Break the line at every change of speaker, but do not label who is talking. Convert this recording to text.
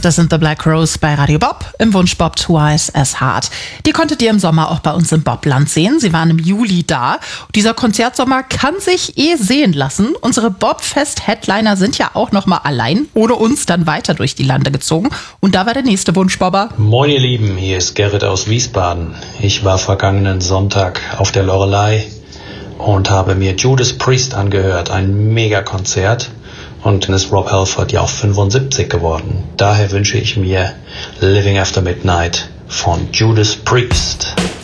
das sind The Black Rose bei Radio Bob im Wunsch Bob Twice as Hard. Die konntet ihr im Sommer auch bei uns im Bobland sehen. Sie waren im Juli da. Dieser Konzertsommer kann sich sehen lassen. Unsere Bobfest-Headliner sind ja auch noch mal allein, ohne uns dann weiter durch die Lande gezogen. Und da war der nächste Wunschbobber.
Moin ihr Lieben, hier ist Gerrit aus Wiesbaden. Ich war vergangenen Sonntag auf der Loreley und habe mir Judas Priest angehört. Ein Megakonzert. Und dann ist Rob Halford ja auch 75 geworden. Daher wünsche ich mir Living After Midnight von Judas Priest.